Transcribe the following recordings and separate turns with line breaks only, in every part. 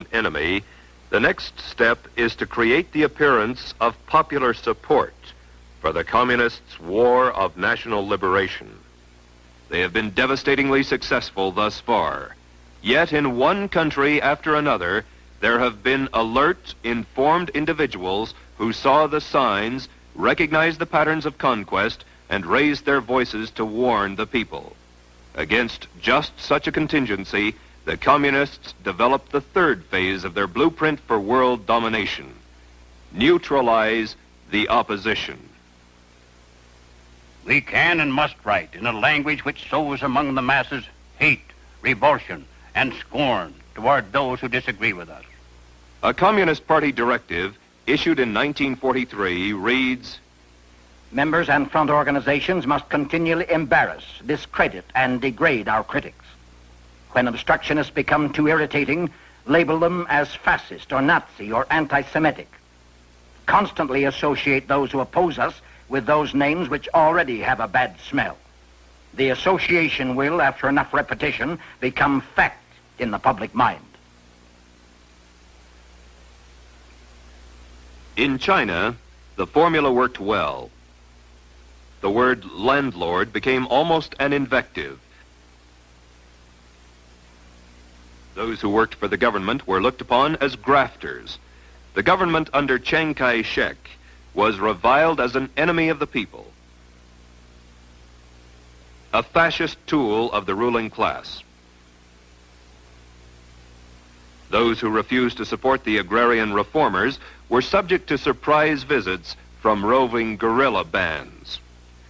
enemy, the next step is to create the appearance of popular support for the Communists' war of national liberation. They have been devastatingly successful thus far. Yet in one country after another, there have been alert, informed individuals who saw the signs, recognized the patterns of conquest, and raised their voices to warn the people. Against just such a contingency, the Communists developed the third phase of their blueprint for world domination: neutralize the opposition.
We can and must write in a language which sows among the masses hate, revulsion, and scorn toward those who disagree with us.
A Communist Party directive issued in 1943 reads,
Members and front organizations must continually embarrass, discredit, and degrade our critics. When obstructionists become too irritating, label them as fascist or Nazi or anti-Semitic. Constantly associate those who oppose us with those names which already have a bad smell. The association will, after enough repetition, become fact in the public mind.
In China, the formula worked well. The word landlord became almost an invective. Those who worked for the government were looked upon as grafters. The government under Chiang Kai-shek was reviled as an enemy of the people, a fascist tool of the ruling class. Those who refused to support the agrarian reformers were subject to surprise visits from roving guerrilla bands.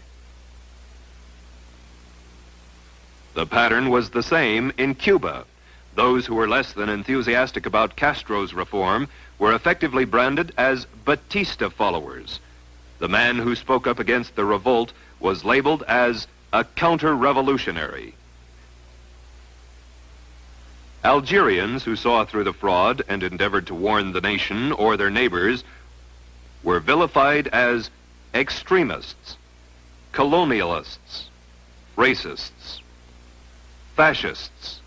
The pattern was the same in Cuba. Those who were less than enthusiastic about Castro's reform were effectively branded as Batista followers. The man who spoke up against the revolt was labeled as a counter-revolutionary. Algerians who saw through the fraud and endeavored to warn the nation or their neighbors were vilified as extremists, colonialists, racists, fascists.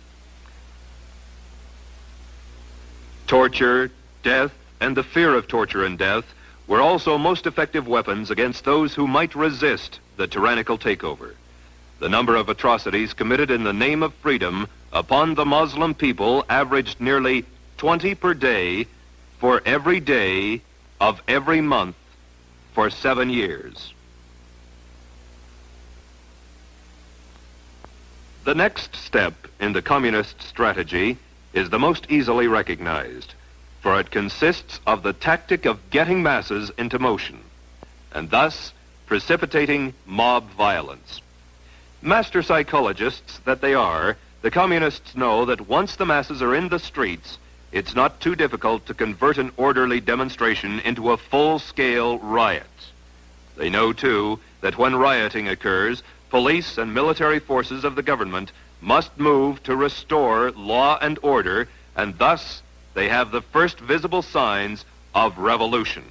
Torture, death, and the fear of torture and death were also most effective weapons against those who might resist the tyrannical takeover. The number of atrocities committed in the name of freedom upon the Muslim people averaged nearly 20 per day for every day of every month for 7 years. The next step in the communist strategy is the most easily recognized, for it consists of the tactic of getting masses into motion, and thus precipitating mob violence. Master psychologists that they are, the communists know that once the masses are in the streets, it's not too difficult to convert an orderly demonstration into a full-scale riot. They know, too, that when rioting occurs, police and military forces of the government must move to restore law and order, and thus they have the first visible signs of revolution.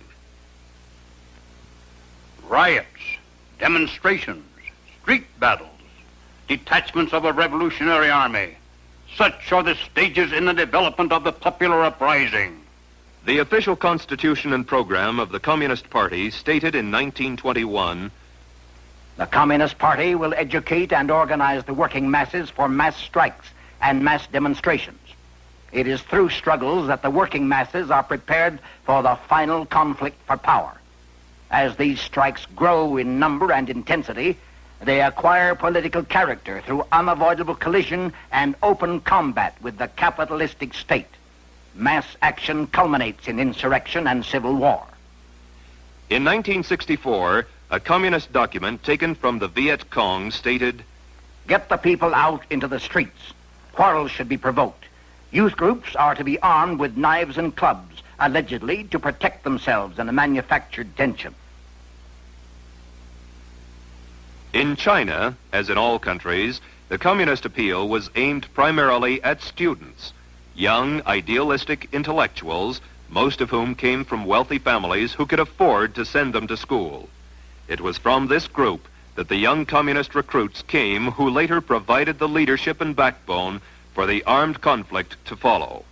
Riots, demonstrations, street battles, detachments of a revolutionary army. Such are the stages in the development of the popular uprising.
The official constitution and program of the Communist Party stated in 1921,
The Communist Party will educate and organize the working masses for mass strikes and mass demonstrations. It is through struggles that the working masses are prepared for the final conflict for power. As these strikes grow in number and intensity, they acquire political character through unavoidable collision and open combat with the capitalistic state. Mass action culminates in insurrection and civil war.
In 1964, a communist document taken from the Viet Cong stated,
Get the people out into the streets. Quarrels should be provoked. Youth groups are to be armed with knives and clubs, allegedly to protect themselves in a manufactured tension.
In China, as in all countries, the communist appeal was aimed primarily at students, young, idealistic intellectuals, most of whom came from wealthy families who could afford to send them to school. It was from this group that the young communist recruits came who later provided the leadership and backbone for the armed conflict to follow.